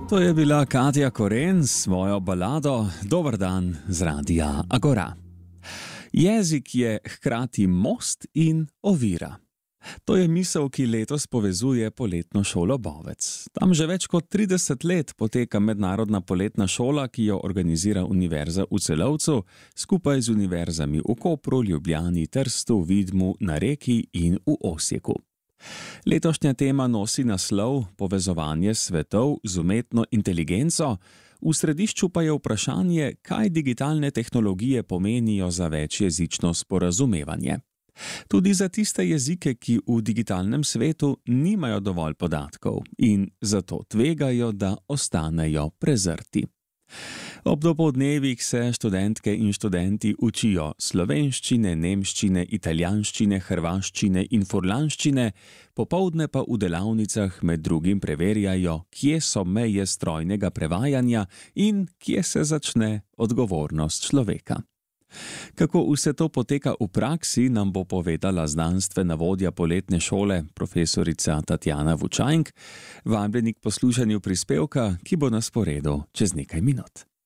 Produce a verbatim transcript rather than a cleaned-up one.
To je bila Katja Koren s svojo balado Dober dan z radia Agora. Jezik je hkrati most in ovira. To je misel, ki letos povezuje poletno šolo Bovec. Tam že več kot trideset let poteka mednarodna poletna šola, ki jo organizira Univerza v Celovcu skupaj z univerzami v Kopru, Ljubljani, Trstu, Vidmu, na Reki in v Osijeku. Letošnja tema nosi naslov Povezovanje svetov z umetno inteligenco, v središču pa je vprašanje, kaj digitalne tehnologije pomenijo za večjezično sporazumevanje. Tudi za tiste jezike, ki v digitalnem svetu nimajo dovolj podatkov in zato tvegajo, da ostanejo prezrti. Ob dopoldnevih se študentke in študenti učijo slovenščine, nemščine, italijanščine, hrvaščine in furlanščine, popoldne pa v delavnicah med drugim preverjajo, kje so meje strojnega prevajanja in kje se začne odgovornost človeka. Kako vse to poteka v praksi, nam bo povedala znanstvena vodja poletne šole, profesorica Tatjana Vučajnk, vabljeni k poslušanju prispevka, ki bo na sporedu čez nekaj minut.